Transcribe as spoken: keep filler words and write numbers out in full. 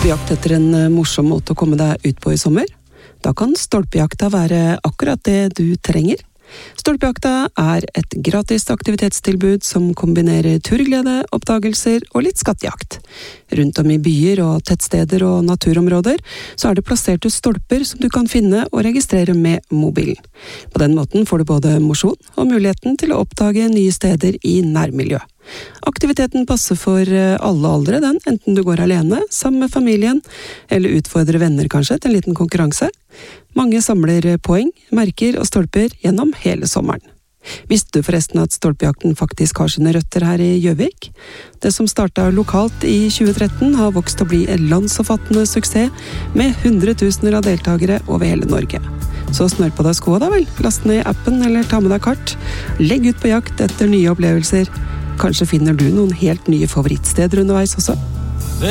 på jakt etter en morsom måte å komme deg ut på i sommer? Da kan stolpejakta være akkurat det du trenger. Stolpejakta er et gratis aktivitetstilbud som kombinerer turglede, oppdagelser og litt skattejakt. Rundt om i byer og tettsteder og naturområder så er det plassert ut stolper som du kan finne og registrere med mobilen. På den måten får du både mosjon og muligheten til å oppdage nye steder i nærmiljø. Aktiviteten passer for alle aldre, den, enten du går alene, sammen med familien, eller utfordrer venner kanskje til en liten konkurranse. Mange samler poeng, merker og stolper gjennom hele sommeren. Visste du forresten at stolpejakten faktisk har sine røtter her i Gjøvik? Det som startet lokalt i tjue tretten har vokst til å bli en landsomfattende suksess med hundretusener av deltakere over hele Norge. Så snør på deg skoene da vel, last ned appen eller ta med deg kart. Legg ut på jakt etter nye opplevelser. Kanskje finner du noen helt nye favorittsteder underveis også?